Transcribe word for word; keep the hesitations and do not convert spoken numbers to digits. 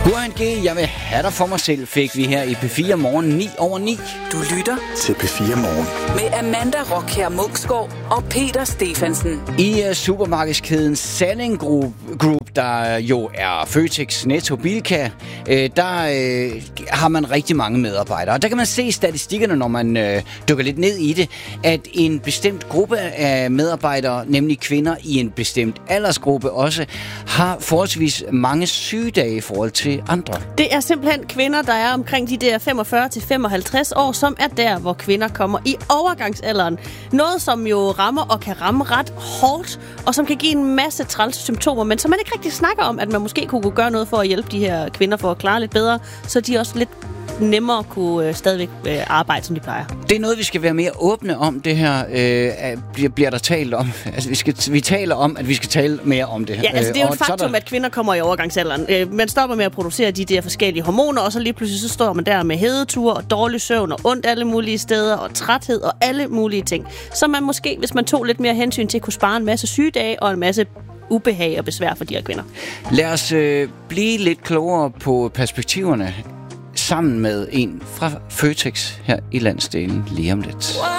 Gurren G, jeg vil have dig for mig selv, fik vi her i P fire Morgen ni over ni. Du lytter til P fire Morgen med Amanda Rockher Munksgaard og Peter Stefansen. I uh, supermarkedskæden Salling Group, Group, der jo er Føtex, Netto, Bilka, øh, der øh, har man rigtig mange medarbejdere. Og der kan man se statistikkerne, når man øh, dykker lidt ned i det, at en bestemt gruppe af medarbejdere, nemlig kvinder i en bestemt aldersgruppe også, har forholdsvis mange sygedage i forhold til andre. Det er simpelthen kvinder, der er omkring de der femogfyrre til femoghalvtreds år, som er der, hvor kvinder kommer i overgangsalderen. Noget, som jo rammer og kan ramme ret hårdt, og som kan give en masse træls symptomer, men som man ikke rigtig snakker om, at man måske kunne gøre noget for at hjælpe de her kvinder for at klare lidt bedre, så de også lidt nemmere kunne øh, stadigvæk øh, arbejde, som de plejer. Det er noget, vi skal være mere åbne om, det her. Øh, bliver, bliver der talt om. Altså, vi, skal, vi taler om, at vi skal tale mere om det. Ja, altså det er jo øh, et faktum, der... at kvinder kommer i overgangsalderen. Øh, man stopper med at producere de der forskellige hormoner, og så lige pludselig så står man der med hedetur og dårlig søvn og ondt alle mulige steder og træthed og alle mulige ting. Så man måske, hvis man tog lidt mere hensyn til, kunne spare en masse sygedage og en masse ubehag og besvær for de her kvinder. Lad os øh, blive lidt klogere på perspektiverne sammen med en fra Føtex her i landsdelen lige om lidt.